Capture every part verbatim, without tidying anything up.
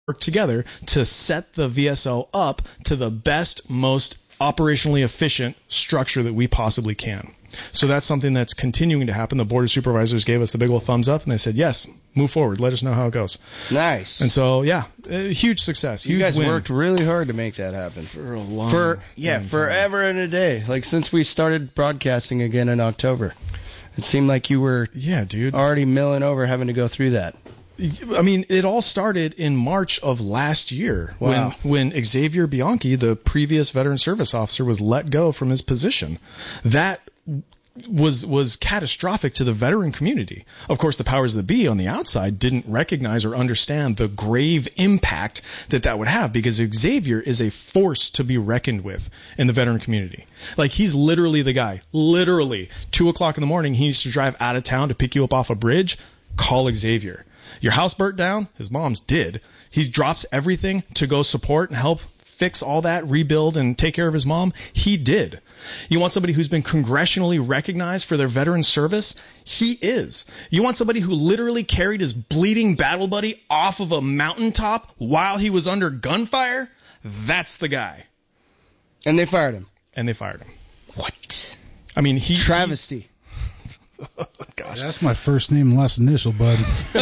work together to set the V S O up to the best, most operationally efficient structure that we possibly can. So that's something that's continuing to happen. The Board of Supervisors gave us the big old thumbs up, and they said, yes, move forward. Let us know how it goes. Nice. And so, yeah, a huge success. Huge you guys win. worked really hard to make that happen. For a long For Yeah, long forever time. and a day. Like, since we started broadcasting again in October. It seemed like you were yeah, dude. already milling over having to go through that. I mean, it all started in March of last year wow. when, when Xavier Bianchi, the previous veteran service officer, was let go from his position. That was was catastrophic to the veteran community. Of course, the powers that be on the outside didn't recognize or understand the grave impact that that would have, because Xavier is a force to be reckoned with in the veteran community. Like, he's literally the guy. Literally. Two o'clock in the morning, he needs to drive out of town to pick you up off a bridge. Call Xavier. Your house burnt down? His mom's did. He drops everything to go support and help fix all that, rebuild, and take care of his mom? He did. You want somebody who's been congressionally recognized for their veteran service? He is. You want somebody who literally carried his bleeding battle buddy off of a mountaintop while he was under gunfire? That's the guy. And they fired him. And they fired him. What? I mean, he... Travesty. Oh, gosh. That's my first name and last initial, bud.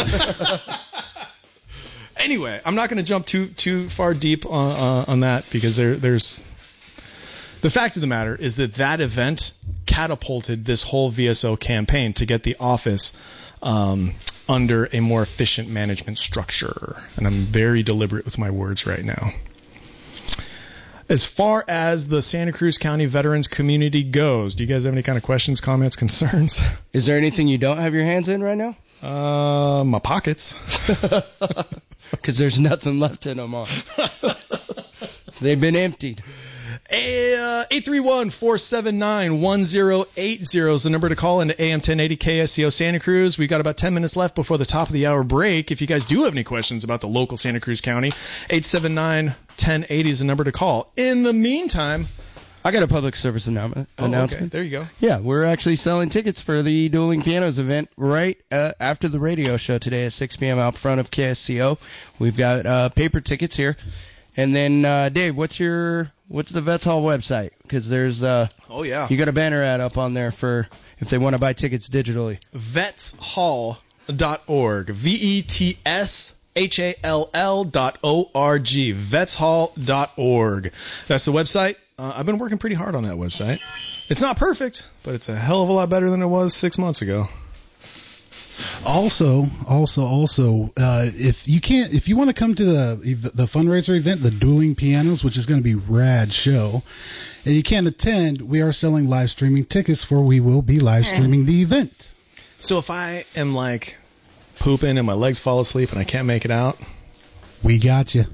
Anyway, I'm not going to jump too too far deep on, uh, on that, because there there's the fact of the matter is that that event catapulted this whole V S O campaign to get the office um, under a more efficient management structure, and I'm very deliberate with my words right now. As far as the Santa Cruz County veterans community goes, do you guys have any kind of questions, comments, concerns? Is there anything you don't have your hands in right now? Uh, my pockets. Because there's nothing left in them all. They've been emptied. eight three one, four seven nine, one zero eight zero is the number to call into A M ten eighty K S C O Santa Cruz. We've got about ten minutes left before the top of the hour break. If you guys do have any questions about the local Santa Cruz County, eight seven nine, one zero eight zero is the number to call. In the meantime... I got a public service announcement. Oh, announcement. Okay. There you go. Yeah, we're actually selling tickets for the Dueling Pianos event right uh, after the radio show today at six p.m. out front of K S C O. We've got uh, paper tickets here. And then, uh, Dave, what's your what's the Vets Hall website? Because there's uh, oh yeah, you got a banner ad up on there for if they want to buy tickets digitally. vets hall dot org. V E T S H A L L dot O R G. vets hall dot org. That's the website. Uh, I've been working pretty hard on that website. It's not perfect, but it's a hell of a lot better than it was six months ago. Also, also, also, uh, if you can't, if you want to come to the the fundraiser event, the Dueling Pianos, which is going to be a rad show, and you can't attend, we are selling live streaming tickets for we will be live streaming the event. So if I am like pooping and my legs fall asleep and I can't make it out, we got you.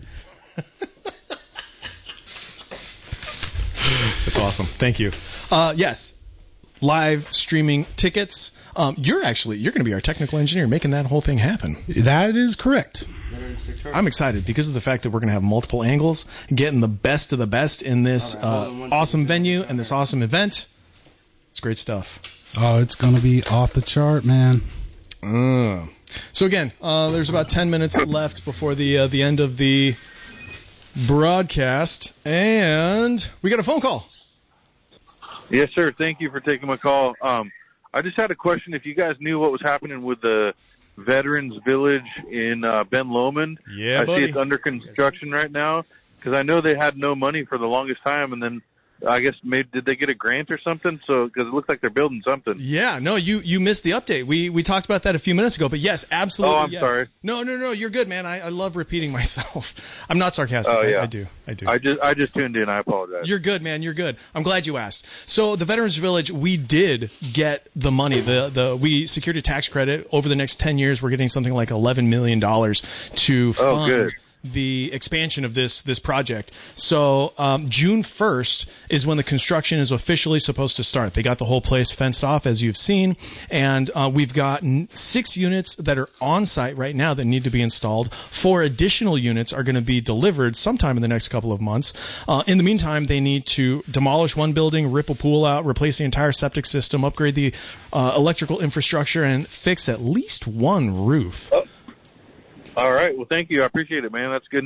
That's awesome. Thank you. Uh, yes, live streaming tickets. Um, you're actually you're going to be our technical engineer, making that whole thing happen. That is correct. I'm excited because of the fact that we're going to have multiple angles, getting the best of the best in this uh, awesome venue and this awesome event. It's great stuff. Oh, it's going to be off the chart, man. Uh. So again, uh, there's about ten minutes left before the uh, the end of the broadcast, and we got a phone call. Yes, sir. Thank you for taking my call. Um, I just had a question. If you guys knew what was happening with the Veterans Village in uh, Ben Lomond, yeah, I buddy. see it's under construction right now, because I know they had no money for the longest time, and then I guess maybe did they get a grant or something? So because it looks like they're building something. Yeah, no, you you missed the update. We we talked about that a few minutes ago, but yes, absolutely. Oh, I'm yes. sorry. No, no, no, you're good, man. I, I love repeating myself. I'm not sarcastic. Oh, yeah. I, I do. I do. I just I just tuned in. I apologize. You're good, man. You're good. I'm glad you asked. So the Veterans Village, we did get the money. The the we secured a tax credit over the next ten years. We're getting something like eleven million dollars to fund. Oh, good. The expansion of this this project. So um, June first is when the construction is officially supposed to start. They got the whole place fenced off, as you've seen, and uh, we've got n- six units that are on site right now that need to be installed. Four additional units are going to be delivered sometime in the next couple of months. Uh, in the meantime, they need to demolish one building, rip a pool out, replace the entire septic system, upgrade the uh, electrical infrastructure, and fix at least one roof. Oh. All right. Well, thank you. I appreciate it, man. That's good.